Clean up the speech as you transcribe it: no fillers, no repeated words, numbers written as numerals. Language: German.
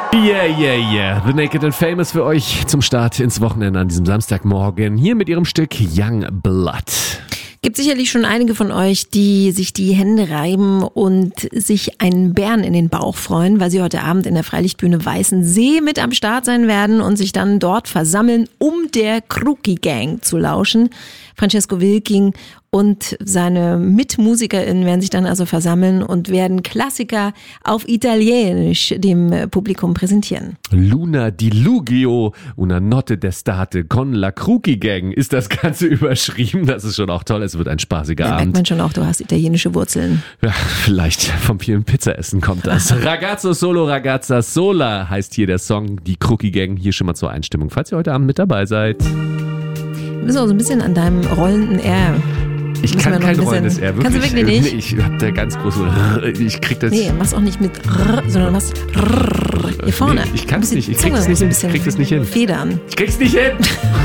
Yeah. The Naked and Famous für euch zum Start ins Wochenende an diesem Samstagmorgen. Hier mit ihrem Stück Young Blood. Gibt sicherlich schon einige von euch, die sich die Hände reiben und sich einen Bären in den Bauch freuen, weil sie heute Abend in der Freilichtbühne Weißensee mit am Start sein werden und sich dann dort versammeln, um der Kruki Gang zu lauschen. Francesco Wilking und seine MitmusikerInnen werden sich dann also versammeln und werden Klassiker auf Italienisch dem Publikum präsentieren. Luna dilugio, una notte d'estate con la Kruki Gang ist das Ganze überschrieben. Das ist schon auch toll. Es wird ein spaßiger Da Abend. merkt man schon auch, du hast italienische Wurzeln. Ja, vielleicht vom vielen Pizzaessen kommt das. Ragazzo solo, ragazza sola heißt hier der Song. Die Kruki Gang hier schon mal zur Einstimmung, falls ihr heute Abend mit dabei seid. Du bist auch so ein bisschen an deinem rollenden R. Ich kann kein rollendes R. Kannst du wirklich nicht? Nee, ich hab da ganz große... Ich krieg das... Nee, machst auch nicht mit R, sondern machst R hier vorne. Nee, ich kann's nicht. Ich krieg krieg das nicht hin. Federn. Ich krieg's nicht hin.